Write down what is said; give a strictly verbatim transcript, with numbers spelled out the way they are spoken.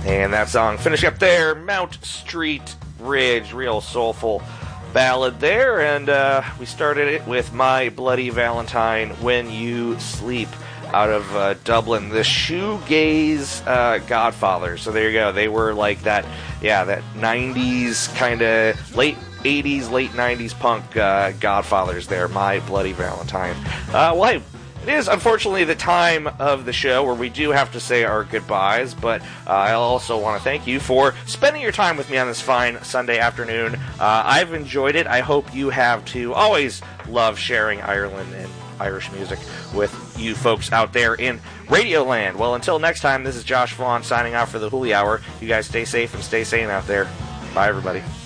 And that song, finishing up there, Mount Street Bridge, real soulful ballad there. And uh, we started it with My Bloody Valentine, When You Sleep, out of uh, Dublin, the shoegaze uh, Godfathers. So there you go. They were like that, yeah, that nineties kind of late eighties, late nineties punk uh, Godfathers there. My Bloody Valentine. Uh, well, hey, it is unfortunately the time of the show where we do have to say our goodbyes, but uh, I also want to thank you for spending your time with me on this fine Sunday afternoon. Uh, I've enjoyed it. I hope you have too. Always love sharing Ireland and Irish music with you folks out there in Radioland. Well, until next time, this is Josh Vaughn signing off for the Hooli Hour. You guys stay safe and stay sane out there. Bye, everybody.